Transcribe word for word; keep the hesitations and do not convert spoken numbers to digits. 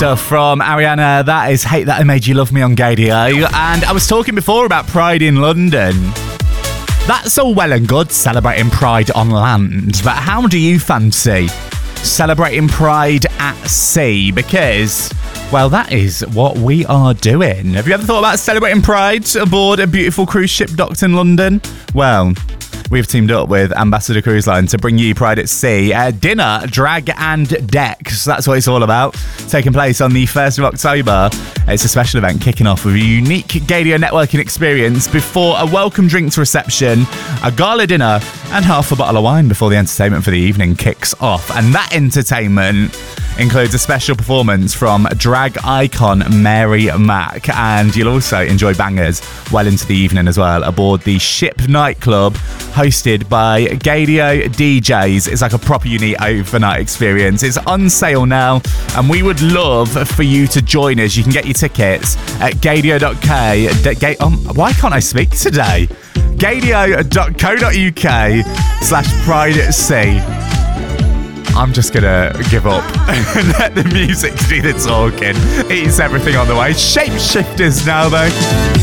stuff from Ariana. That is Hate That I Made You Love Me on Gaydio. And I was talking before about Pride in London. That's all well and good, celebrating Pride on land. But how do you fancy celebrating Pride at sea? Because, well, that is what we are doing. Have you ever thought about celebrating Pride aboard a beautiful cruise ship docked in London? Well, we've teamed up with Ambassador Cruise Line to bring you Pride at Sea. Uh, dinner, drag and decks. That's what it's all about. Taking place on the first of October. It's a special event kicking off with a unique Gaydio networking experience before a welcome drinks reception, a gala dinner, and half a bottle of wine before the entertainment for the evening kicks off. And that entertainment includes a special performance from drag icon Mary Mack, and you'll also enjoy bangers well into the evening as well aboard the Ship nightclub hosted by Gaydio D Js. It's like a proper unique overnight experience. It's on sale now, and we would love for you to join us. You can get your tickets at gaydio dot k. Ga- um, why can't I speak today? gaydio dot co dot uk slash Pride at Sea. I'm just going to give up and let the music do the talking. It's everything on the way. Shapeshifters now, though.